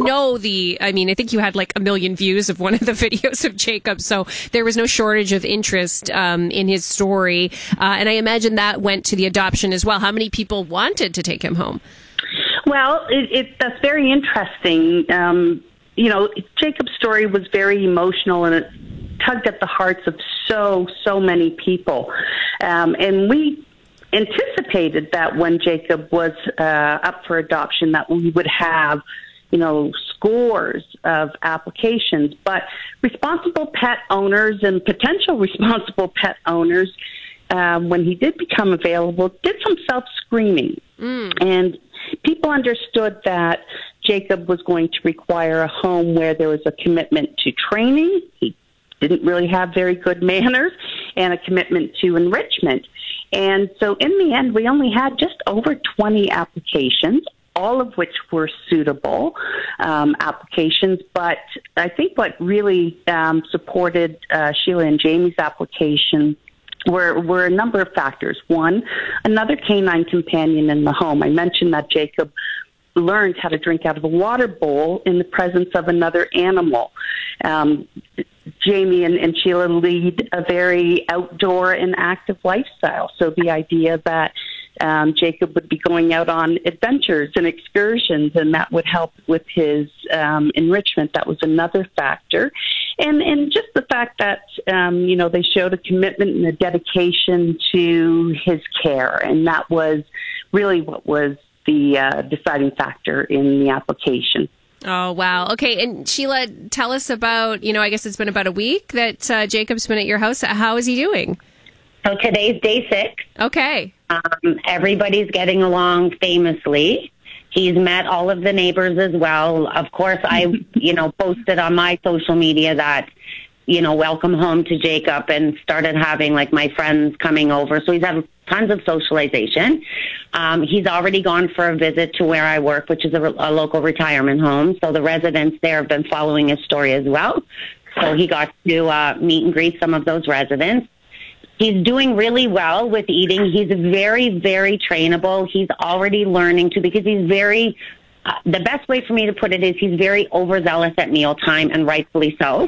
know I think you had like 1 million views of one of the videos of Jacob, so there was no shortage of interest in his story. And I imagine that went to the adoption as well. How many people wanted to take him home? Well, that's very interesting. Jacob's story was very emotional, and it tugged at the hearts of so many people. And we anticipated that when Jacob was up for adoption that we would have, scores of applications. But responsible pet owners and potential responsible pet owners, when he did become available, did some self-screening. And people understood that Jacob was going to require a home where there was a commitment to training. He didn't really have very good manners, and a commitment to enrichment. And so in the end, we only had just over 20 applications, all of which were suitable applications. But I think what really supported Sheila and Jamie's application were a number of factors. One, another canine companion in the home. I mentioned that Jacob learned how to drink out of a water bowl in the presence of another animal. Jamie and Sheila lead a very outdoor and active lifestyle. So the idea that Jacob would be going out on adventures and excursions, and that would help with his enrichment, that was another factor. And just the fact that, they showed a commitment and a dedication to his care, and that was really what was the deciding factor in the application. Oh, wow. Okay. And Sheila, tell us about, I guess it's been about a week that Jacob's been at your house. How is he doing? So today's day 6. Okay. Everybody's getting along famously. He's met all of the neighbors as well. Of course, I, posted on my social media that, welcome home to Jacob, and started having like my friends coming over. So he's had tons of socialization. He's already gone for a visit to where I work, which is a local retirement home. So the residents there have been following his story as well. So he got to meet and greet some of those residents. He's doing really well with eating. He's very, very trainable. He's already learning to, because he's very, the best way for me to put it is he's very overzealous at mealtime, and rightfully so.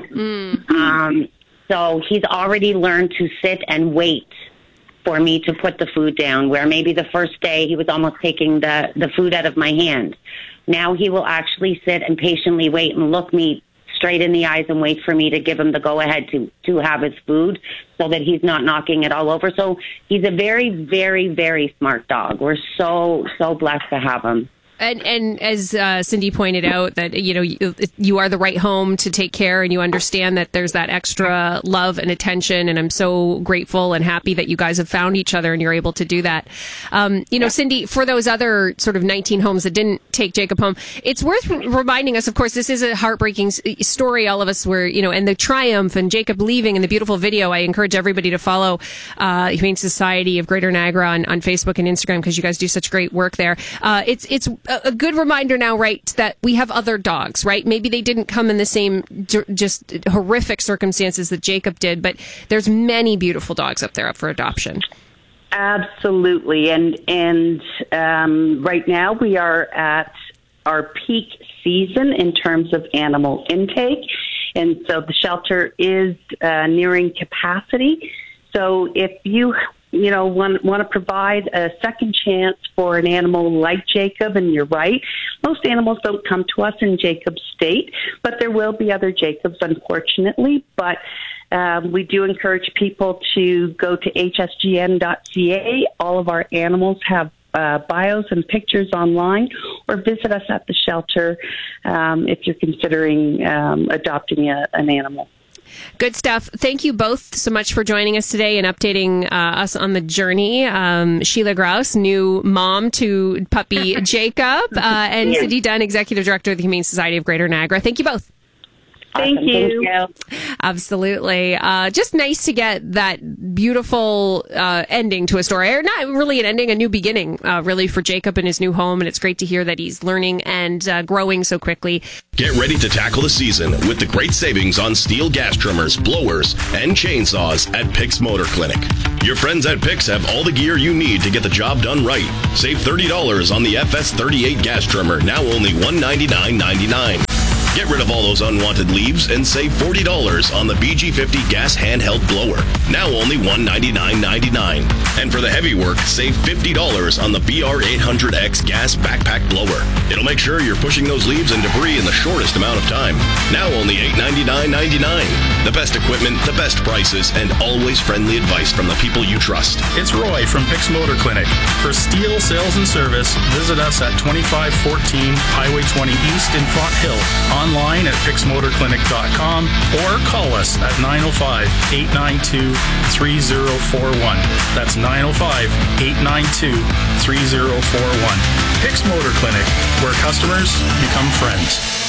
So he's already learned to sit and wait for me to put the food down, where maybe the first day he was almost taking the food out of my hand. Now he will actually sit and patiently wait and look me straight in the eyes and wait for me to give him the go-ahead to have his food, so that he's not knocking it all over. So he's a very, very, very smart dog. We're so blessed to have him. And as Cindy pointed out, that you are the right home to take care, and you understand that there's that extra love and attention. And I'm so grateful and happy that you guys have found each other and you're able to do that. Cindy, for those other sort of 19 homes that didn't take Jacob home, it's worth reminding us. Of course, this is a heartbreaking story. All of us were, and the triumph and Jacob leaving and the beautiful video. I encourage everybody to follow Humane Society of Greater Niagara on Facebook and Instagram, because you guys do such great work there. It's a good reminder now, right, that we have other dogs, right? Maybe they didn't come in the same just horrific circumstances that Jacob did, but there's many beautiful dogs up there up for adoption. Absolutely. And right now we are at our peak season in terms of animal intake. And so the shelter is nearing capacity. So if you want to provide a second chance for an animal like Jacob, and you're right, most animals don't come to us in Jacob's state, but there will be other Jacobs, unfortunately. But we do encourage people to go to hsgn.ca. All of our animals have bios and pictures online, or visit us at the shelter if you're considering adopting an animal. Good stuff. Thank you both so much for joining us today and updating us on the journey. Sheila Grouse, new mom to puppy Jacob, and Cindy Dunn, Executive Director of the Humane Society of Greater Niagara. Thank you both. Thank you. Absolutely. Just nice to get that beautiful ending to a story, or not really an ending, a new beginning, really, for Jacob and his new home. And it's great to hear that he's learning and growing so quickly. Get ready to tackle the season with the great savings on steel gas trimmers, blowers, and chainsaws at Pix Motor Clinic. Your friends at Pix have all the gear you need to get the job done right. Save $30 on the FS38 gas trimmer, now only $199.99. Get rid of all those unwanted leaves and save $40 on the BG50 gas handheld blower. Now only $199.99. And for the heavy work, save $50 on the BR800X gas backpack blower. It'll make sure you're pushing those leaves and debris in the shortest amount of time. Now only $899.99. The best equipment, the best prices, and always friendly advice from the people you trust. It's Roy from Pix Motor Clinic. For steel sales and service, visit us at 2514 Highway 20 East in Font Hill, online at pixmotorclinic.com, or call us at 905-892-3041. That's 905-892-3041. Pix Motor Clinic, where customers become friends.